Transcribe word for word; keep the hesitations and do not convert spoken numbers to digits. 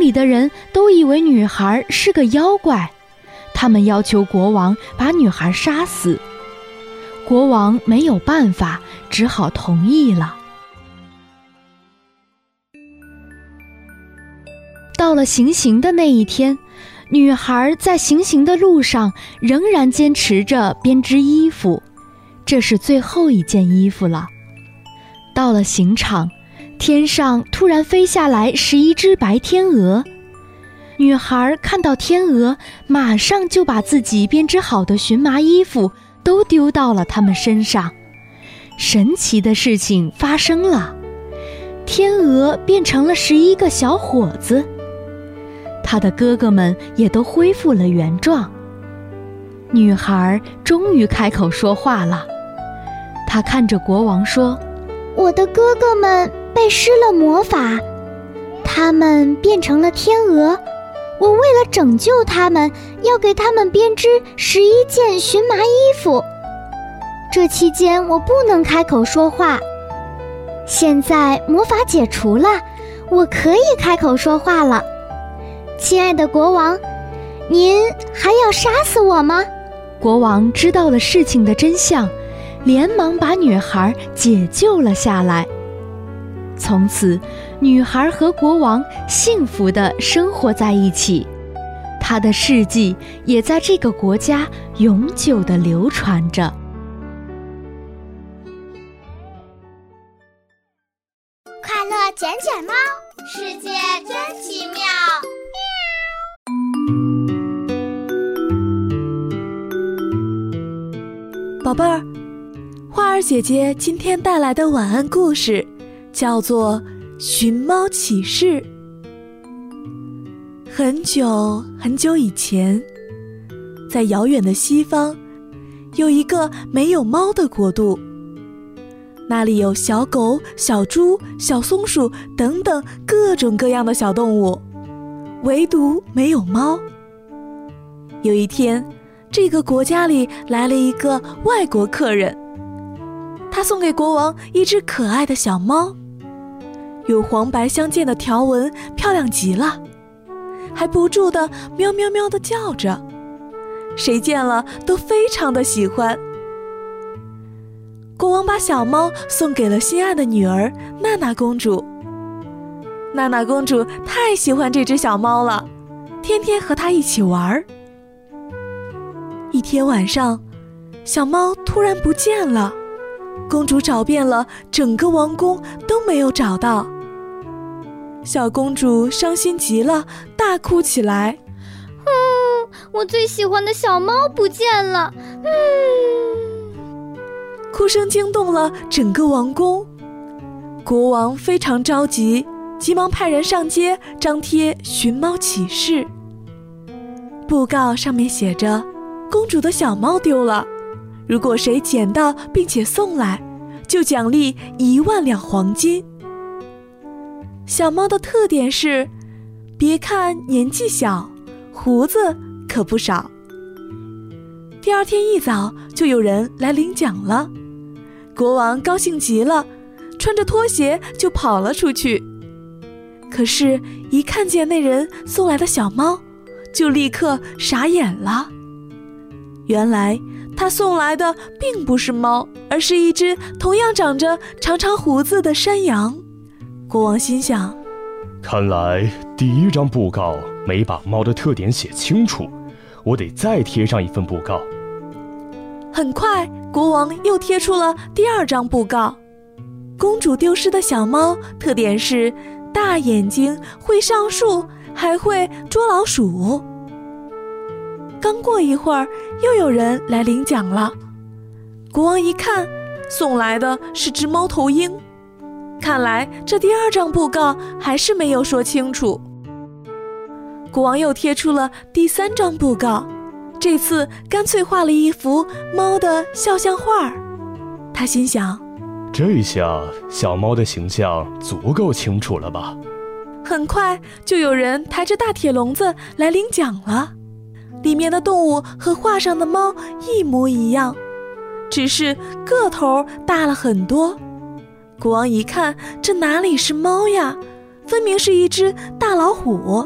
里的人都以为女孩是个妖怪，他们要求国王把女孩杀死。国王没有办法，只好同意了。到了行刑的那一天，女孩在行刑的路上仍然坚持着编织衣服，这是最后一件衣服了。到了刑场，天上突然飞下来十一只白天鹅。女孩看到天鹅，马上就把自己编织好的荨麻衣服都丢到了它们身上。神奇的事情发生了，天鹅变成了十一个小伙子，他的哥哥们也都恢复了原状。女孩终于开口说话了，她看着国王说： 我的哥哥们被施了魔法，他们变成了天鹅，我为了拯救他们，要给他们编织十一件荨麻衣服。这期间我不能开口说话，现在魔法解除了，我可以开口说话了。亲爱的国王，您还要杀死我吗？ 国王知道了事情的真相，连忙把女孩解救了下来。从此，女孩和国王幸福地生活在一起，她的事迹也在这个国家永久地流传着。 快乐捡捡猫，世界真奇妙。 宝贝儿，花儿姐姐今天带来的晚安故事叫做《寻猫启事》。很久很久以前，在遥远的西方，有一个没有猫的国度。那里有小狗、小猪、小松鼠等等各种各样的小动物，唯独没有猫。有一天，这个国家里来了一个外国客人，他送给国王一只可爱的小猫，有黄白相间的条纹，漂亮极了，还不住地喵喵喵地叫着，谁见了都非常的喜欢。国王把小猫送给了心爱的女儿娜娜公主。娜娜公主太喜欢这只小猫了，天天和它一起玩。一天晚上，小猫突然不见了，公主找遍了整个王宫都没有找到。小公主伤心极了，大哭起来。 嗯，我最喜欢的小猫不见了。嗯， 哭声惊动了整个王宫。国王非常着急，急忙派人上街张贴寻猫启事。布告上面写着，公主的小猫丢了，如果谁捡到并且送来，就奖励一万两黄金。小猫的特点是，别看年纪小，胡子可不少。第二天一早就有人来领奖了，国王高兴极了，穿着拖鞋就跑了出去。可是一看见那人送来的小猫，就立刻傻眼了。原来他送来的并不是猫，而是一只同样长着长长胡子的山羊。国王心想， 看来第一张布告没把猫的特点写清楚，我得再贴上一份布告。 很快，国王又贴出了第二张布告。公主丢失的小猫特点是大眼睛，会上树，还会捉老鼠。刚过一会儿，又有人来领奖了。国王一看，送来的是只猫头鹰。看来这第二张布告还是没有说清楚。国王又贴出了第三张布告，这次干脆画了一幅猫的肖像画。他心想， 这下小猫的形象足够清楚了吧。 很快就有人抬着大铁笼子来领奖了，里面的动物和画上的猫一模一样，只是个头大了很多。国王一看，这哪里是猫呀，分明是一只大老虎。